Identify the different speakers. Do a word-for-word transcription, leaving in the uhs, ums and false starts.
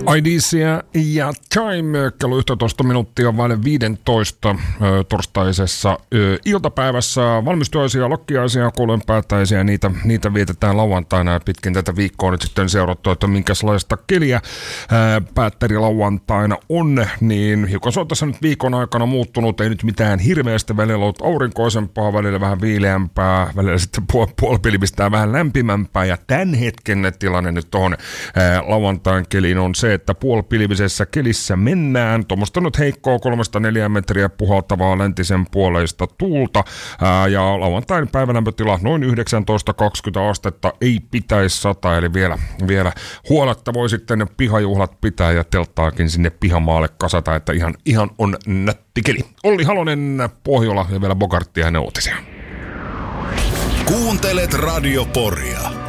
Speaker 1: I D C ja Time, kello yksitoista minuuttia vaille viisitoista torstaisessa ö, iltapäivässä. Valmistujaisia, lokkiaisia, koulujen päättäisiä, niitä, niitä vietetään lauantaina ja pitkin tätä viikkoa nyt sitten seurattu, että minkälaista keliä ää, päättäri lauantaina on, niin hiukan se on tässä nyt viikon aikana muuttunut, ei nyt mitään hirveästi, välillä ollut aurinkoisempaa, välillä vähän viileämpää, välillä sitten puol- puolipilvistää vähän lämpimämpää ja tämän hetken tilanne nyt tuohon lauantain keliin on se, että puolipilvisessä kelissä mennään. Tuommoista nyt heikkoa kolmesta neljään metriä puhaltavaa läntisen puoleista tuulta. Ää, ja lauantain päivälämpötila noin yhdeksäntoista kaksikymmentä astetta, ei pitäisi sata, eli vielä, vielä huoletta voi sitten pihajuhlat pitää ja telttaakin sinne pihamaalle kasata, että ihan, ihan on nätti keli. Olli Halonen, Pohjola ja vielä Bogartti ja hänen uutisia.
Speaker 2: Kuuntelet Radio Poria.